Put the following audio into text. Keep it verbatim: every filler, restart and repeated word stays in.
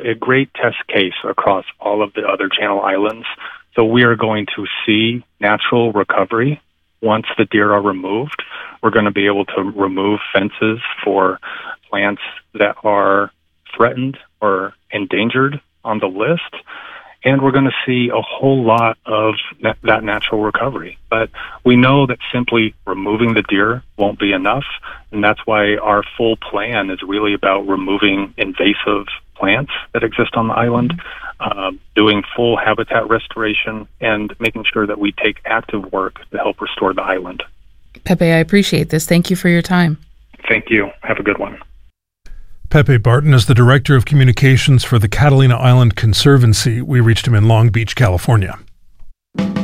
a great test case across all of the other Channel Islands. So we are going to see natural recovery once the deer are removed. We're going to be able to remove fences for plants that are threatened or endangered on the list. And we're going to see a whole lot of na- that natural recovery. But we know that simply removing the deer won't be enough, and that's why our full plan is really about removing invasive plants that exist on the island, uh, doing full habitat restoration, and making sure that we take active work to help restore the island. Pepe, I appreciate this. Thank you for your time. Thank you. Have a good one. Pepe Barton is the Director of Communications for the Catalina Island Conservancy. We reached him in Long Beach, California.